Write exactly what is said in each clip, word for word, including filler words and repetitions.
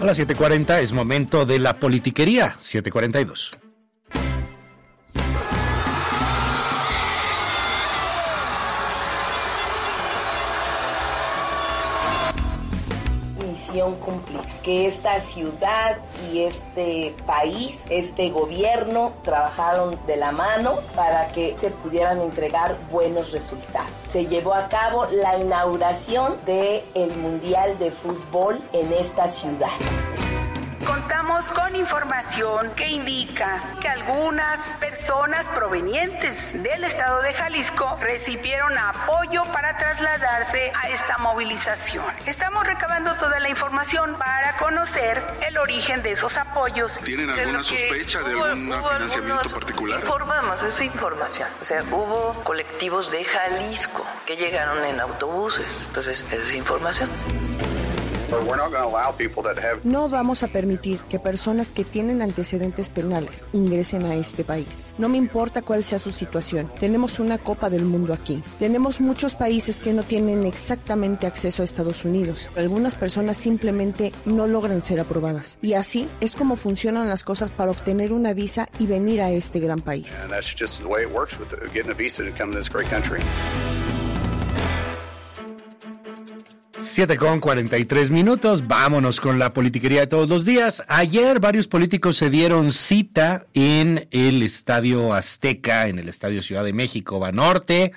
A las siete cuarenta es momento de la politiquería, siete cuarenta y dos. Misión cumplida, que esta ciudad y este país, este gobierno trabajaron de la mano para que se pudieran entregar buenos resultados. Se llevó a cabo la inauguración del Mundial de Fútbol en esta ciudad. Contamos con información que indica que algunas personas provenientes del estado de Jalisco recibieron apoyo para trasladarse a esta movilización. Estamos recabando toda la información para conocer el origen de esos apoyos. ¿Tienen alguna sospecha de hubo, algún hubo financiamiento particular? Informamos, es información. O sea, hubo colectivos de Jalisco que llegaron en autobuses. Entonces, es información. No vamos a permitir que personas que tienen antecedentes penales ingresen a este país. No me importa cuál sea su situación. Tenemos una Copa del Mundo aquí. Tenemos muchos países que no tienen exactamente acceso a Estados Unidos. Algunas personas simplemente no logran ser aprobadas. Y así es como funcionan las cosas para obtener una visa y venir a este gran país. siete con cuarenta y tres minutos, vámonos con la politiquería de todos los días. Ayer varios políticos se dieron cita en el Estadio Azteca, en el Estadio Ciudad de México, Banorte.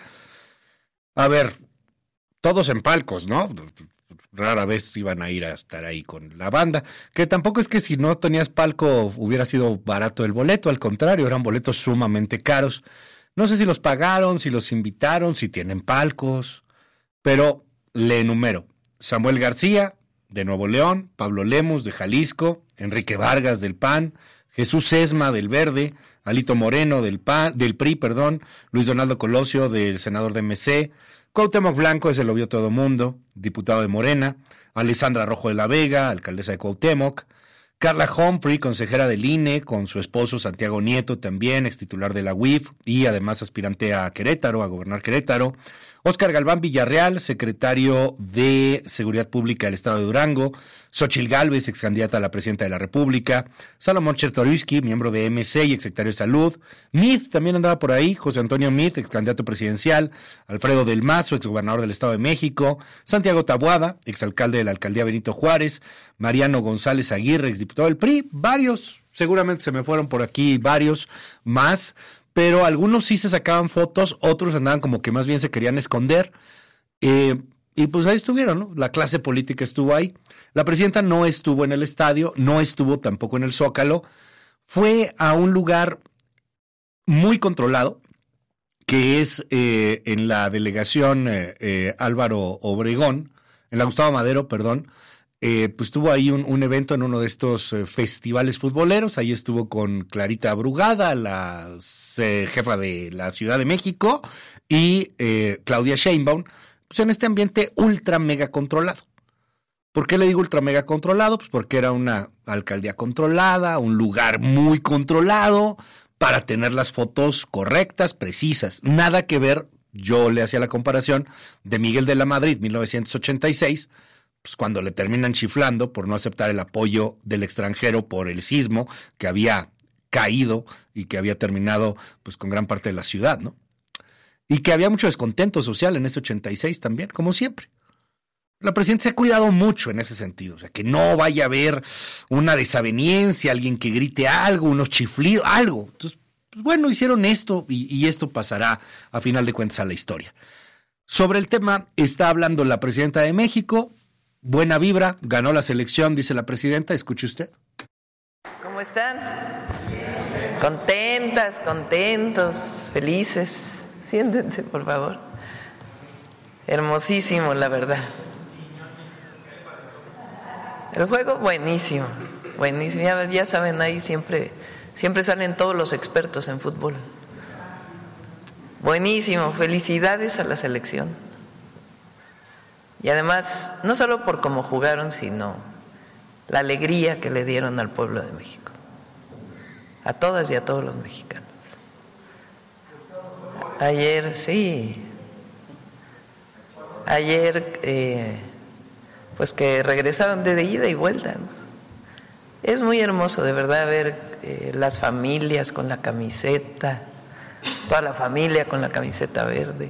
A ver, todos en palcos, ¿no? Rara vez iban a ir a estar ahí con la banda, que tampoco es que si no tenías palco hubiera sido barato el boleto, al contrario, eran boletos sumamente caros. No sé si los pagaron, si los invitaron, si tienen palcos, pero le enumero. Samuel García, de Nuevo León, Pablo Lemus, de Jalisco, Enrique Vargas, del P A N, Jesús Sesma, del Verde, Alito Moreno, del P A N, del P R I, perdón, Luis Donaldo Colosio, del senador de M C, Cuauhtémoc Blanco, ese lo vio todo mundo, diputado de Morena, Alessandra Rojo de la Vega, alcaldesa de Cuauhtémoc, Carla Humphrey, consejera del I N E, con su esposo Santiago Nieto, también extitular de la U I F y además aspirante a Querétaro, a gobernar Querétaro. Óscar Galván Villarreal, secretario de Seguridad Pública del Estado de Durango. Xóchitl Gálvez, excandidata a la presidenta de la República. Salomón Chertorivsky, miembro de M C y exsecretario de Salud. Meade también andaba por ahí. José Antonio Meade, excandidato presidencial. Alfredo del Mazo, exgobernador del Estado de México. Santiago Taboada, exalcalde de la alcaldía Benito Juárez. Mariano González Aguirre, exdiputado del P R I. Varios, seguramente se me fueron por aquí varios más, pero algunos sí se sacaban fotos, otros andaban como que más bien se querían esconder, eh, y pues ahí estuvieron, ¿no? La clase política estuvo ahí. La presidenta no estuvo en el estadio, no estuvo tampoco en el Zócalo, fue a un lugar muy controlado, que es eh, en la delegación eh, eh, Álvaro Obregón, en la Gustavo Madero, perdón. Eh, pues tuvo ahí un, un evento en uno de estos eh, festivales futboleros. Ahí estuvo con Clarita Brugada, la eh, jefa de la Ciudad de México, y eh, Claudia Sheinbaum, pues en este ambiente ultra mega controlado. ¿Por qué le digo ultra mega controlado? Pues porque era una alcaldía controlada, un lugar muy controlado para tener las fotos correctas, precisas. Nada que ver, yo le hacía la comparación de Miguel de la Madrid, mil novecientos ochenta y seis, pues cuando le terminan chiflando por no aceptar el apoyo del extranjero por el sismo que había caído y que había terminado pues con gran parte de la ciudad, ¿no? Y que había mucho descontento social en ese ochenta y seis también, como siempre. La presidenta se ha cuidado mucho en ese sentido, o sea, que no vaya a haber una desaveniencia, alguien que grite algo, unos chiflidos, algo. Entonces, pues bueno, hicieron esto y, y esto pasará a final de cuentas a la historia. Sobre el tema está hablando la presidenta de México. Buena vibra, ganó la selección, dice la presidenta. Escuche usted. ¿Cómo están? Contentas, contentos, felices. Siéntense, por favor. Hermosísimo, la verdad. El juego, buenísimo, buenísimo. Ya, ya saben, ahí siempre, siempre salen todos los expertos en fútbol. Buenísimo, felicidades a la selección. Y además, no solo por cómo jugaron, sino la alegría que le dieron al pueblo de México, a todas y a todos los mexicanos. Ayer, sí, ayer, eh, pues que regresaron de ida y vuelta, ¿no? Es muy hermoso, de verdad, ver eh, las familias con la camiseta, toda la familia con la camiseta verde.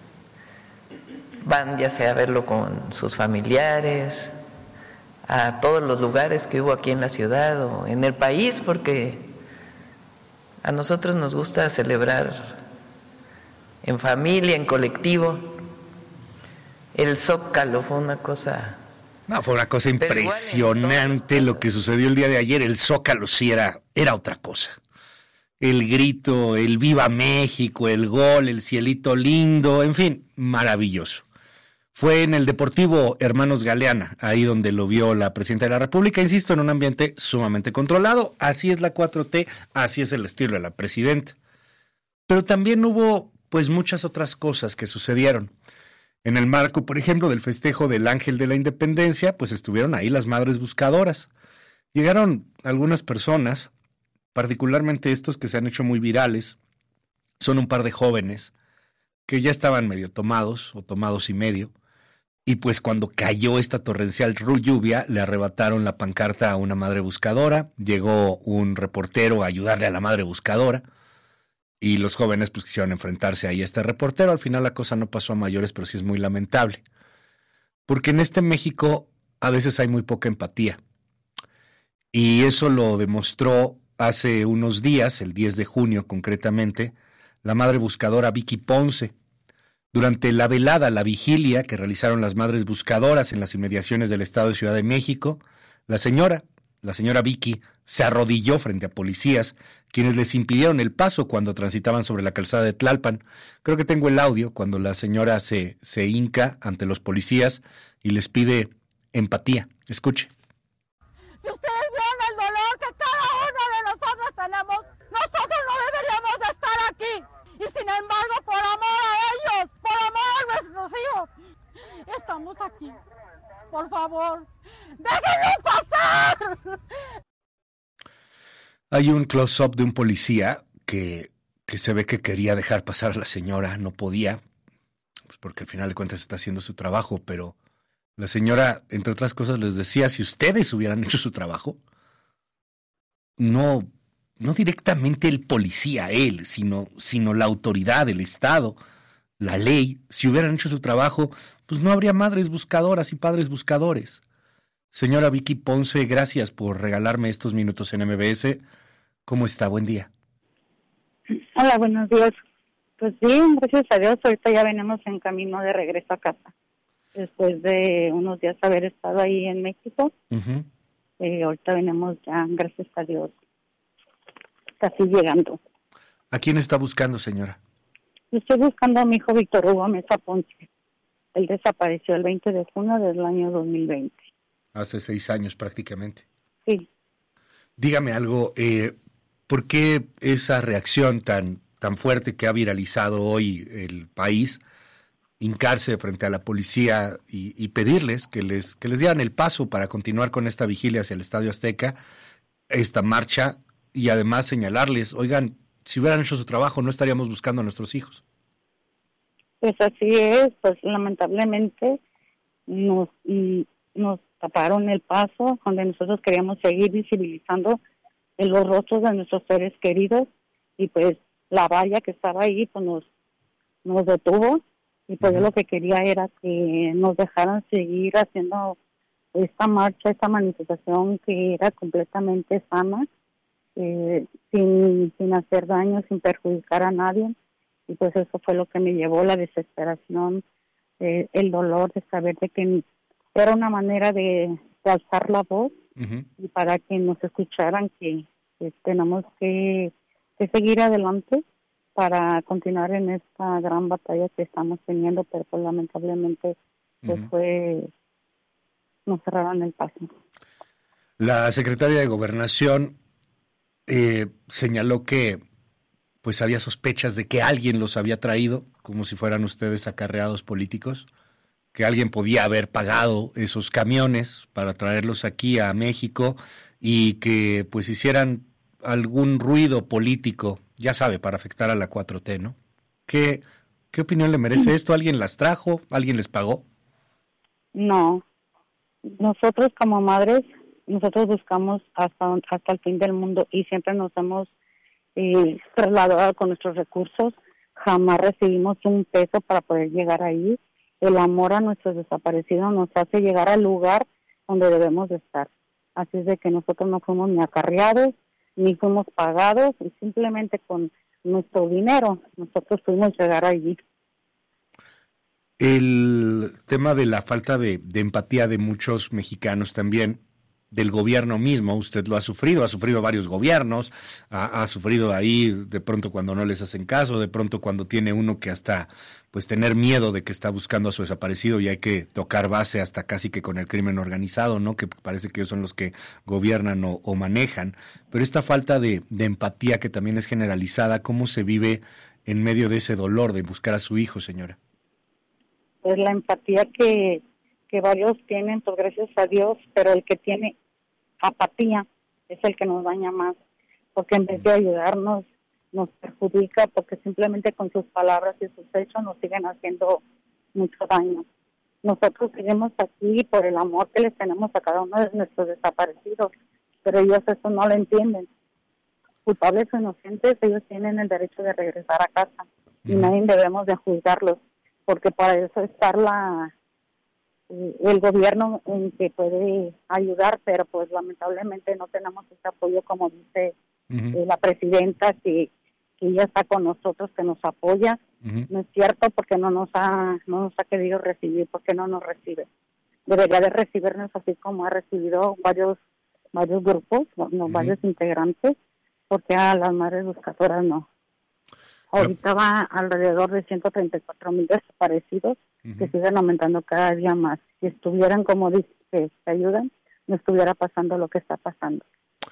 Van ya sea a verlo con sus familiares, a todos los lugares que hubo aquí en la ciudad o en el país, porque a nosotros nos gusta celebrar en familia, en colectivo. El Zócalo fue una cosa... No, fue una cosa impresionante lo que sucedió el día de ayer. El Zócalo sí era, era otra cosa. El grito, el Viva México, el gol, el cielito lindo, en fin, maravilloso. Fue en el Deportivo Hermanos Galeana, ahí donde lo vio la Presidenta de la República, insisto, en un ambiente sumamente controlado. Así es la cuatro T, así es el estilo de la Presidenta. Pero también hubo, pues, muchas otras cosas que sucedieron. En el marco, por ejemplo, del festejo del Ángel de la Independencia, pues estuvieron ahí las madres buscadoras. Llegaron algunas personas, particularmente estos que se han hecho muy virales, son un par de jóvenes que ya estaban medio tomados o tomados y medio, y pues cuando cayó esta torrencial lluvia le arrebataron la pancarta a una madre buscadora, llegó un reportero a ayudarle a la madre buscadora, y los jóvenes pues quisieron enfrentarse ahí a este reportero. Al final la cosa no pasó a mayores, pero sí es muy lamentable. Porque en este México a veces hay muy poca empatía. Y eso lo demostró hace unos días, el diez de junio concretamente, la madre buscadora Vicky Ponce. Durante la velada, la vigilia que realizaron las madres buscadoras en las inmediaciones del Estado de Ciudad de México, la señora, la señora Vicky, se arrodilló frente a policías, quienes les impidieron el paso cuando transitaban sobre la calzada de Tlalpan. Creo que tengo el audio cuando la señora se, se hinca ante los policías y les pide empatía. Escuche. Si ustedes vieron el dolor que cada uno de nosotros tenemos, nosotros no deberíamos de estar aquí. Y sin embargo, por amor a ellos, por amor a nuestros hijos, estamos aquí. Por favor, déjenlos pasar. Hay un close-up de un policía que, que se ve que quería dejar pasar a la señora, no podía, pues porque al final de cuentas está haciendo su trabajo, pero la señora, entre otras cosas, les decía, si ustedes hubieran hecho su trabajo, no, no directamente el policía, él, sino, sino la autoridad, el Estado, la ley, si hubieran hecho su trabajo, pues no habría madres buscadoras y padres buscadores. Señora Vicky Ponce, gracias por regalarme estos minutos en M B S. ¿Cómo está? Buen día. Hola, buenos días. Pues bien, gracias a Dios. Ahorita ya venimos en camino de regreso a casa. Después de unos días haber estado ahí en México, uh-huh. eh, ahorita venimos ya, gracias a Dios, casi llegando. ¿A quién está buscando, señora? Estoy buscando a mi hijo Víctor Hugo Mesa Ponce. Él desapareció el veinte de junio del año dos mil veinte. Hace seis años prácticamente. Sí. Dígame algo, eh, ¿por qué esa reacción tan, tan fuerte que ha viralizado hoy el país, hincarse frente a la policía y, y pedirles que les, que les dieran el paso para continuar con esta vigilia hacia el Estadio Azteca, esta marcha, y además señalarles, oigan, si hubieran hecho su trabajo no estaríamos buscando a nuestros hijos? Pues así es, pues lamentablemente nos, nos taparon el paso donde nosotros queríamos seguir visibilizando en los rostros de nuestros seres queridos, y pues la valla que estaba ahí pues nos, nos detuvo, y pues yo lo que quería era que nos dejaran seguir haciendo esta marcha, esta manifestación que era completamente sana, eh, sin, sin hacer daño, sin perjudicar a nadie. Y pues eso fue lo que me llevó, la desesperación, eh, el dolor de saber de que era una manera de, de alzar la voz, uh-huh. y para que nos escucharan que, que tenemos que, que seguir adelante para continuar en esta gran batalla que estamos teniendo, pero pues lamentablemente pues uh-huh. fue, nos cerraron el paso. La secretaria de Gobernación eh, señaló que pues había sospechas de que alguien los había traído, como si fueran ustedes acarreados políticos, que alguien podía haber pagado esos camiones para traerlos aquí a México y que pues hicieran algún ruido político, ya sabe, para afectar a la cuatro T, ¿no? ¿Qué, qué opinión le merece esto? ¿Alguien las trajo? ¿Alguien les pagó? No. Nosotros como madres nosotros buscamos hasta, hasta el fin del mundo y siempre nos hemos eh, trasladado con nuestros recursos. Jamás recibimos un peso para poder llegar ahí. El amor a nuestros desaparecidos nos hace llegar al lugar donde debemos de estar. Así es de que nosotros no fuimos ni acarreados, ni fuimos pagados, y simplemente con nuestro dinero nosotros fuimos llegar allí. El tema de la falta de, de empatía de muchos mexicanos también, del gobierno mismo, usted lo ha sufrido, ha sufrido varios gobiernos, ha, ha sufrido ahí de pronto cuando no les hacen caso, de pronto cuando tiene uno que hasta pues tener miedo de que está buscando a su desaparecido y hay que tocar base hasta casi que con el crimen organizado, ¿no? Que parece que ellos son los que gobiernan o, o manejan, pero esta falta de, de empatía que también es generalizada, ¿cómo se vive en medio de ese dolor de buscar a su hijo, señora? Pues la empatía que que varios tienen, pues gracias a Dios, pero el que tiene apatía es el que nos daña más, porque en vez de ayudarnos, nos perjudica, porque simplemente con sus palabras y sus hechos nos siguen haciendo mucho daño. Nosotros seguimos aquí por el amor que les tenemos a cada uno de nuestros desaparecidos, pero ellos eso no lo entienden. Culpables o inocentes, ellos tienen el derecho de regresar a casa, y mm. nadie debemos de juzgarlos, porque para eso está la... el gobierno en que puede ayudar, pero pues lamentablemente no tenemos ese apoyo, como dice uh-huh. eh, la presidenta, que, que ella está con nosotros, que nos apoya. Uh-huh. No es cierto, porque no nos ha no nos ha querido recibir, porque no nos recibe. Debería de recibirnos así como ha recibido varios varios grupos, no, uh-huh. varios integrantes, porque a las madres buscadoras no. Ahorita va alrededor de ciento treinta y cuatro mil desaparecidos, uh-huh. que siguen aumentando cada día más. Si estuvieran, como dice, que se ayudan, no estuviera pasando lo que está pasando.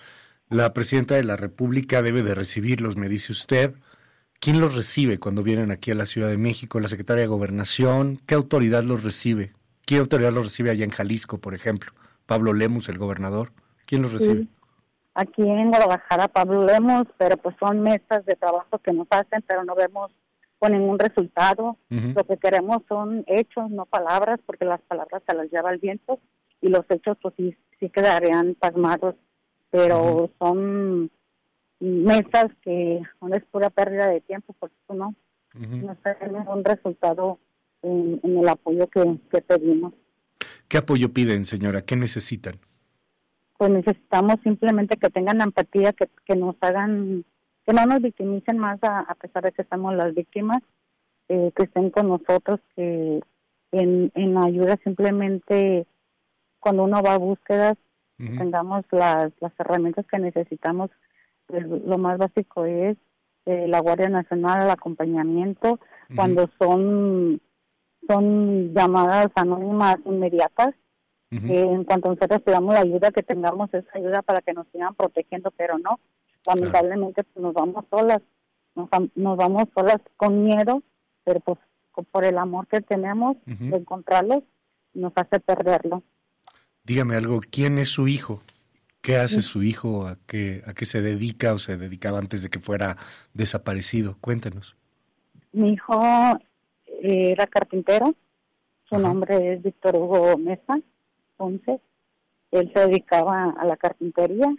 La presidenta de la República debe de recibirlos, me dice usted. ¿Quién los recibe cuando vienen aquí a la Ciudad de México? ¿La Secretaria de Gobernación? ¿Qué autoridad los recibe? ¿Qué autoridad los recibe allá en Jalisco, por ejemplo? ¿Pablo Lemus, el gobernador? ¿Quién los recibe? Sí. Aquí en Guadalajara, Pablo Lemus, pero pues son mesas de trabajo que nos hacen, pero no vemos con ningún resultado. Uh-huh. Lo que queremos son hechos, no palabras, porque las palabras se las lleva el viento y los hechos pues sí, sí quedarían pasmados, pero uh-huh. son mesas que no es pura pérdida de tiempo, porque no, uh-huh. no tenemos un resultado en, en el apoyo que, que pedimos. ¿Qué apoyo piden, señora? ¿Qué necesitan? Pues necesitamos simplemente que tengan empatía, que, que nos hagan, que no nos victimicen más a, a pesar de que estamos las víctimas, eh, que estén con nosotros, que en, en ayuda simplemente cuando uno va a búsquedas, uh-huh. tengamos las, las herramientas que necesitamos. Pues, lo más básico es eh, la Guardia Nacional, el acompañamiento, uh-huh. cuando son, son llamadas anónimas inmediatas. Uh-huh. Eh, en cuanto nosotros pidamos la ayuda, que tengamos esa ayuda para que nos sigan protegiendo, pero no, lamentablemente pues, nos vamos solas, nos, nos vamos solas con miedo, pero pues por el amor que tenemos uh-huh. de encontrarlos, nos hace perderlo. Dígame algo, ¿quién es su hijo? ¿Qué hace sí. su hijo? ¿A qué, a qué se dedica o se dedicaba antes de que fuera desaparecido? Cuéntenos. Mi hijo eh, era carpintero, su uh-huh. nombre es Víctor Hugo Mesa. Entonces, él se dedicaba a la carpintería.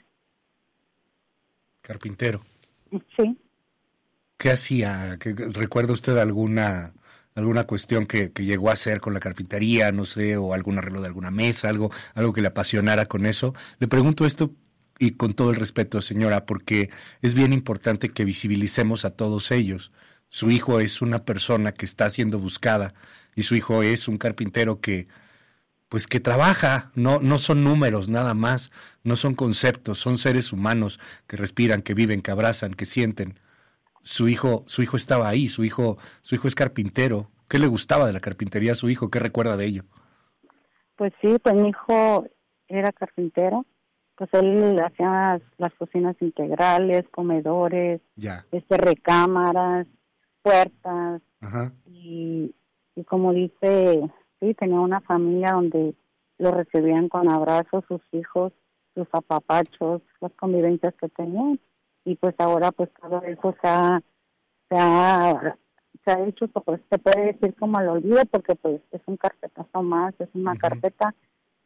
¿Carpintero? Sí. ¿Qué hacía? ¿Qué, ¿Recuerda usted alguna alguna cuestión que, que llegó a hacer con la carpintería, no sé, o algún arreglo de alguna mesa, algo, algo que le apasionara con eso? Le pregunto esto y con todo el respeto, señora, porque es bien importante que visibilicemos a todos ellos. Su hijo es una persona que está siendo buscada y su hijo es un carpintero que pues que trabaja, no no son números nada más, no son conceptos, son seres humanos que respiran, que viven, que abrazan, que sienten. Su hijo, su hijo estaba ahí, su hijo, su hijo es carpintero. ¿Qué le gustaba de la carpintería a su hijo? ¿Qué recuerda de ello? Pues sí, pues mi hijo era carpintero, pues él hacía las, las cocinas integrales, comedores, ya. este recámaras, puertas, ajá. y y como dice, sí, tenía una familia donde lo recibían con abrazos, sus hijos, sus apapachos, las convivencias que tenían. Y pues ahora pues todo eso se ha, se ha, se ha hecho, pues se puede decir como al olvido, porque pues es un carpetazo más, es una uh-huh. carpeta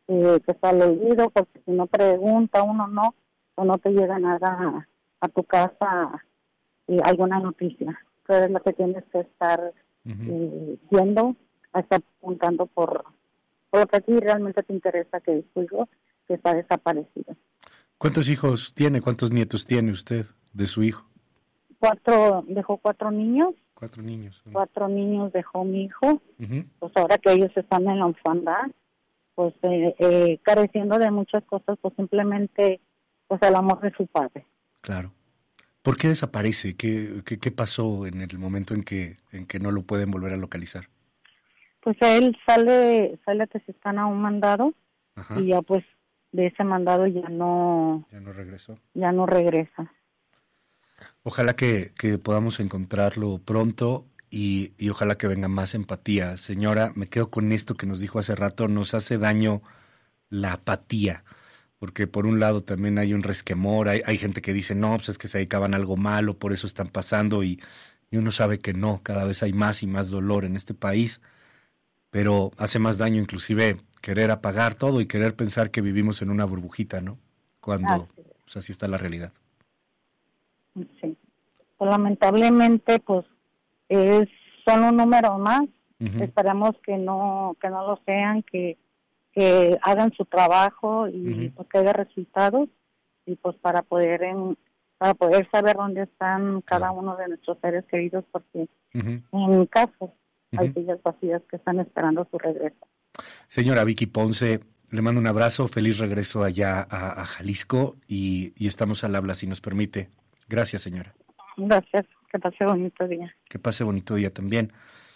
eh, que está al olvido, porque si no pregunta uno no, o no te llega nada a, a tu casa, eh, alguna noticia. Tú eres lo que tienes que estar uh-huh. eh, viendo, a estar preguntando por, por lo que a ti realmente te interesa, que es tu hijo que está desaparecido. ¿Cuántos hijos tiene, cuántos nietos tiene usted de su hijo? Cuatro, dejó cuatro niños. Cuatro niños. ¿Sí? Cuatro niños dejó mi hijo. Uh-huh. Pues ahora que ellos están en la orfandad, pues eh, eh, careciendo de muchas cosas, pues simplemente pues el amor de su padre. Claro. ¿Por qué desaparece? ¿Qué, qué, qué pasó en el momento en que en que no lo pueden volver a localizar? Pues él sale sale a Tezistán a un mandado. Ajá. Y ya pues de ese mandado ya no ya no regresó. Ya no regresa. Ojalá que, que podamos encontrarlo pronto y, y ojalá que venga más empatía. Señora, me quedo con esto que nos dijo hace rato, nos hace daño la apatía. Porque por un lado también hay un resquemor, hay, hay gente que dice, no, pues es que se dedicaban a algo malo, por eso están pasando, y, y uno sabe que no, cada vez hay más y más dolor en este país, pero hace más daño inclusive querer apagar todo y querer pensar que vivimos en una burbujita, ¿no? Cuando así, pues así está la realidad. Sí, pues lamentablemente pues es, son un número más, uh-huh. Esperamos que no, que no lo sean, que que hagan su trabajo y uh-huh. pues, que haya resultados y pues para poder en, para poder saber dónde están cada uh-huh. uno de nuestros seres queridos, porque uh-huh. en casos uh-huh. hay sillas vacías que están esperando su regreso. Señora Vicky Ponce, le mando un abrazo, feliz regreso allá a, a Jalisco y, y estamos al habla si nos permite. Gracias, señora. Gracias, que pase bonito día. Que pase bonito día también.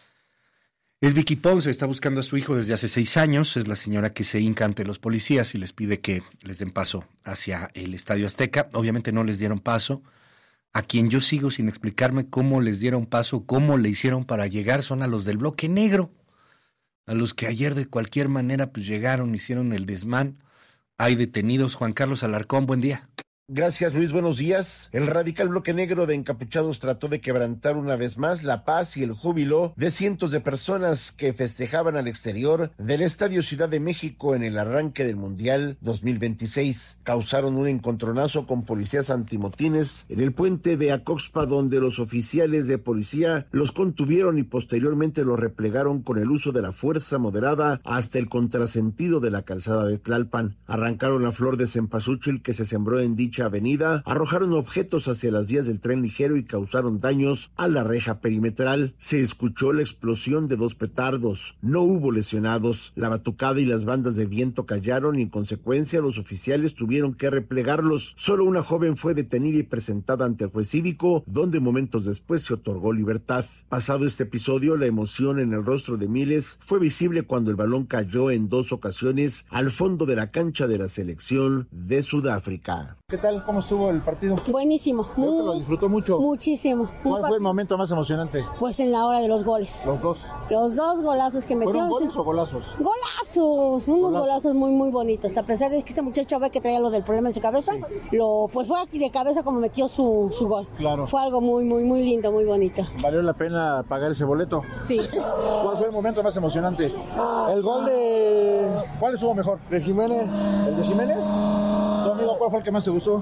Es Vicky Ponce, está buscando a su hijo desde hace seis años, es la señora que se hinca ante los policías y les pide que les den paso hacia el Estadio Azteca. Obviamente no les dieron paso. A quien yo sigo sin explicarme cómo les dieron paso, cómo le hicieron para llegar, son a los del Bloque Negro, a los que ayer de cualquier manera pues llegaron, hicieron el desmán. Hay detenidos. Juan Carlos Alarcón, buen día. Gracias, Luis, buenos días. El radical Bloque Negro de encapuchados trató de quebrantar una vez más la paz y el júbilo de cientos de personas que festejaban al exterior del Estadio Ciudad de México en el arranque del Mundial dos mil veintiséis. Causaron un encontronazo con policías antimotines en el puente de Acoxpa, donde los oficiales de policía los contuvieron y posteriormente los replegaron con el uso de la fuerza moderada hasta el contrasentido de la calzada de Tlalpan. Arrancaron la flor de cempasúchil que se sembró en dicha avenida, arrojaron objetos hacia las vías del tren ligero y causaron daños a la reja perimetral. Se escuchó la explosión de dos petardos. No hubo lesionados. La batucada y las bandas de viento callaron y en consecuencia los oficiales tuvieron que replegarlos. Solo una joven fue detenida y presentada ante el juez cívico, donde momentos después se otorgó libertad. Pasado este episodio, la emoción en el rostro de miles fue visible cuando el balón cayó en dos ocasiones al fondo de la cancha de la selección de Sudáfrica. ¿Qué tal? ¿Cómo estuvo el partido? Buenísimo. Creo que lo disfrutó mucho. Muchísimo. ¿Cuál fue el momento más emocionante? Pues en la hora de los goles. ¿Los dos? Los dos golazos que metió. ¿Fueron goles o golazos? Golazos, unos golazos, golazos muy muy bonitos. A pesar de que este muchacho ve que traía lo del problema en su cabeza, sí. lo pues fue aquí de cabeza como metió su, su gol. Claro. Fue algo muy muy muy lindo, muy bonito. ¿Valió la pena pagar ese boleto? Sí. ¿Cuál fue el momento más emocionante? El gol de... ¿Cuál estuvo mejor? De Jiménez. ¿El de Jiménez? ¿Tu amigo cuál fue el que más te gustó?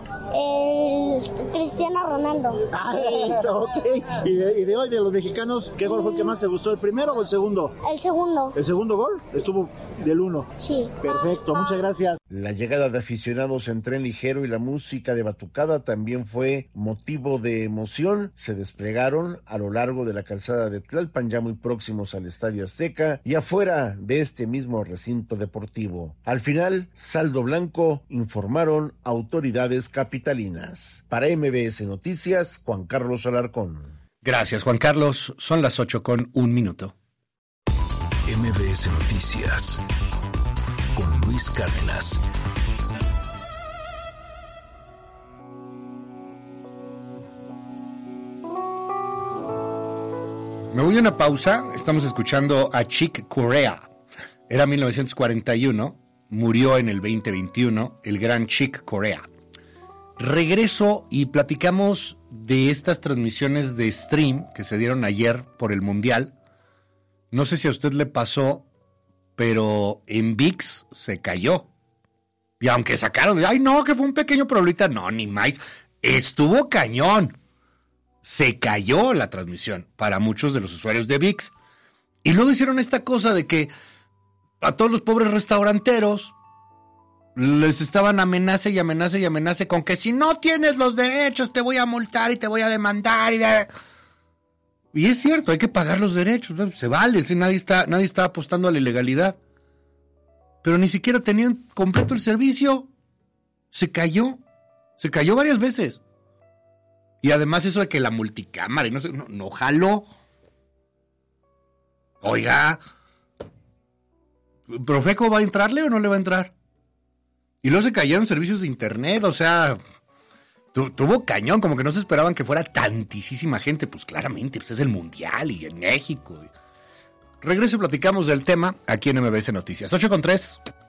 El Cristiano Ronaldo. Ah, eso, ok. ¿Y de, y de hoy de los mexicanos, qué gol fue el que más te gustó? ¿El primero o el segundo? El segundo. ¿El segundo gol? Estuvo del uno. Sí. Perfecto, muchas gracias. La llegada de aficionados en tren ligero y la música de batucada también fue motivo de emoción. Se desplegaron a lo largo de la calzada de Tlalpan, ya muy próximos al Estadio Azteca y afuera de este mismo recinto deportivo. Al final, saldo blanco, informaron autoridades capitalinas. Para M B S Noticias, Juan Carlos Alarcón. Gracias, Juan Carlos. Son las ocho con un minuto. M B S Noticias con Luis Cárdenas. Me voy a una pausa. Estamos escuchando a Chick Corea. Era mil novecientos cuarenta y uno. Murió en el veinte veintiuno el gran Chick Corea. Regreso y platicamos de estas transmisiones de stream que se dieron ayer por el Mundial. No sé si a usted le pasó, pero en V I X se cayó. Y aunque sacaron, ay no, que fue un pequeño problemita, no, ni más, estuvo cañón. Se cayó la transmisión para muchos de los usuarios de V I X. Y luego hicieron esta cosa de que a todos los pobres restauranteros les estaban amenaza y amenaza y amenaza con que si no tienes los derechos te voy a multar y te voy a demandar. Y, de... y es cierto, hay que pagar los derechos, ¿no? Se vale, si nadie está, nadie está apostando a la ilegalidad. Pero ni siquiera tenían completo el servicio. Se cayó, se cayó varias veces. Y además eso de que la multicámara y no sé, no, no jaló. Oiga, ¿Profeco va a entrarle o no le va a entrar? Y luego se cayeron servicios de internet, o sea, tu, tuvo cañón, como que no se esperaban que fuera tantísima gente, pues claramente, pues es el Mundial y en México. Regreso y platicamos del tema aquí en M B S Noticias. ocho con tres.